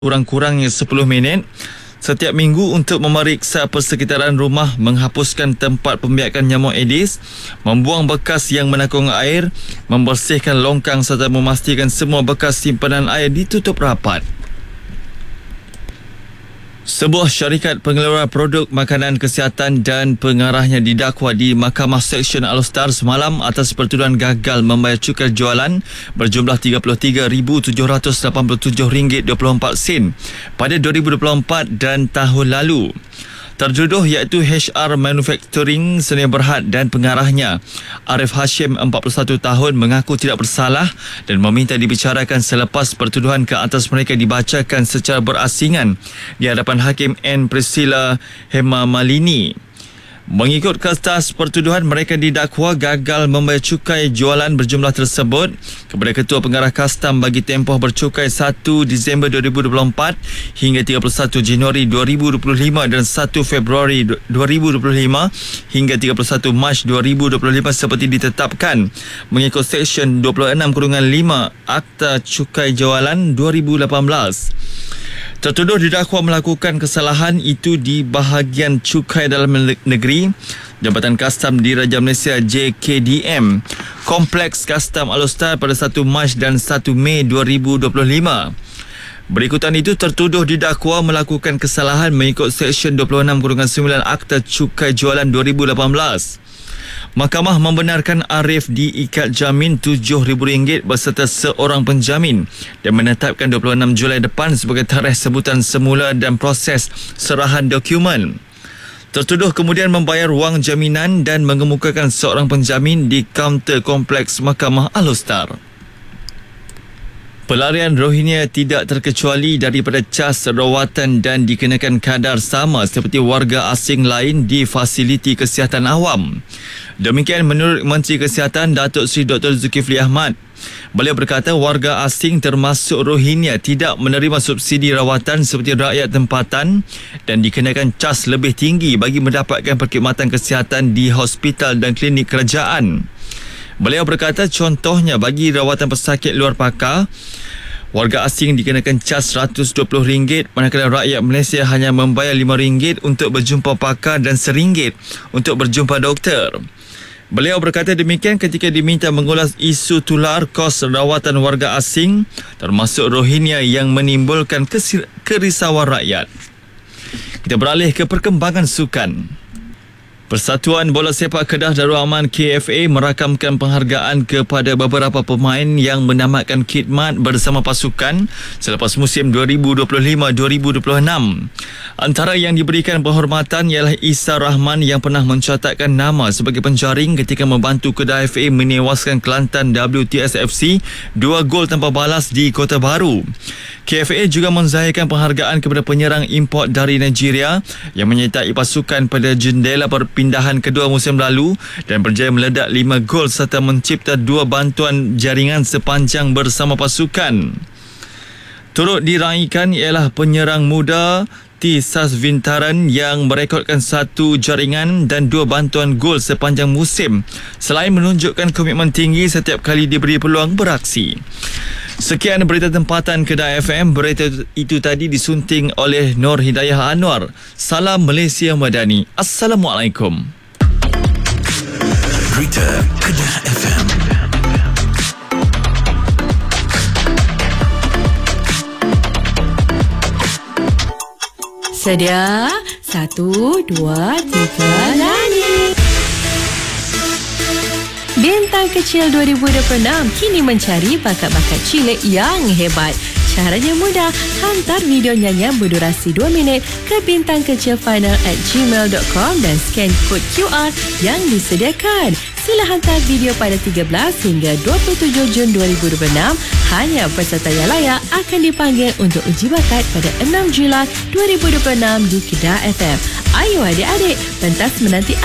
kurang-kurangnya 10 minit setiap minggu untuk memeriksa persekitaran rumah, menghapuskan tempat pembiakan nyamuk Aedes, membuang bekas yang menakung air, membersihkan longkang serta memastikan semua bekas simpanan air ditutup rapat. Sebuah syarikat pengeluar produk makanan kesihatan dan pengarahnya didakwa di Mahkamah Seksyen Alor Setar semalam atas pertuduhan gagal membayar cukai jualan berjumlah RM33,287.24 pada 2024 dan tahun lalu. Tertuduh iaitu HR Manufacturing Sdn Bhd dan pengarahnya Arif Hashim 41 tahun mengaku tidak bersalah dan meminta dibicarakan selepas pertuduhan ke atas mereka dibacakan secara berasingan di hadapan Hakim N. Priscilla Hemamalini. Mengikut kertas pertuduhan, mereka didakwa gagal membayar cukai jualan berjumlah tersebut kepada Ketua Pengarah Kastam bagi tempoh bercukai 1 Disember 2024 hingga 31 Januari 2025 dan 1 Februari 2025 hingga 31 Mac 2025 seperti ditetapkan mengikut Seksyen 26-5 Akta Cukai Jualan 2018. Tertuduh didakwa melakukan kesalahan itu di bahagian cukai dalam negeri, Jabatan Kastam Diraja Malaysia JKDM, Kompleks Kastam Alor Setar pada 1 Mac dan 1 Mei 2025. Berikutan itu, tertuduh didakwa melakukan kesalahan mengikut Seksyen 26-9 Akta Cukai Jualan 2018. Mahkamah membenarkan Arif diikat jamin RM7,000 berserta seorang penjamin dan menetapkan 26 Julai depan sebagai tarikh sebutan semula dan proses serahan dokumen. Tertuduh kemudian membayar wang jaminan dan mengemukakan seorang penjamin di kaunter kompleks Mahkamah Alor Setar. Pelarian Rohingya tidak terkecuali daripada cas rawatan dan dikenakan kadar sama seperti warga asing lain di fasiliti kesihatan awam. Demikian menurut Menteri Kesihatan Datuk Seri Dr. Zulkifli Ahmad. Beliau berkata warga asing termasuk Rohingya tidak menerima subsidi rawatan seperti rakyat tempatan dan dikenakan cas lebih tinggi bagi mendapatkan perkhidmatan kesihatan di hospital dan klinik kerajaan. Beliau berkata contohnya bagi rawatan pesakit luar pakar, warga asing dikenakan cas RM120 manakala rakyat Malaysia hanya membayar RM5 untuk berjumpa pakar dan RM1 untuk berjumpa doktor. Beliau berkata demikian ketika diminta mengulas isu tular kos rawatan warga asing termasuk Rohingya yang menimbulkan kerisauan rakyat. Kita beralih ke perkembangan sukan. Persatuan Bola Sepak Kedah Darul Aman KFA merakamkan penghargaan kepada beberapa pemain yang menamatkan khidmat bersama pasukan selepas musim 2025-2026. Antara yang diberikan penghormatan ialah Isa Rahman yang pernah mencatatkan nama sebagai penjaring ketika membantu Kedah FA menewaskan Kelantan WTS-FC 2 gol tanpa balas di Kota Baru. KFA juga menzahirkan penghargaan kepada penyerang import dari Nigeria yang menyertai pasukan pada jendela perpindahan kedua musim lalu dan berjaya meledak 5 gol serta mencipta 2 bantuan jaringan sepanjang bersama pasukan. Turut diraikan ialah penyerang muda T. Sasvintaran yang merekodkan 1 jaringan dan 2 bantuan gol sepanjang musim selain menunjukkan komitmen tinggi setiap kali diberi peluang beraksi. Sekian berita tempatan Kedah FM. Berita itu tadi disunting oleh Nur Hidayah Anwar. Salam Malaysia Madani. Assalamualaikum. Berita Kedah FM. Sedia? 1, 2, 3, nyanyi. Bintang Kecil 2026 kini mencari bakat-bakat cilik yang hebat. Caranya mudah. Hantar video nyanyian berdurasi 2 minit ke bintangkecilfinal@gmail.com dan scan kod QR yang disediakan. Sila hantar video pada 13 hingga 27 Jun 2026. Hanya peserta yang layak akan dipanggil untuk uji bakat pada 6 Julai 2026 di Kedah FM. Ayo adik-adik, pentas menanti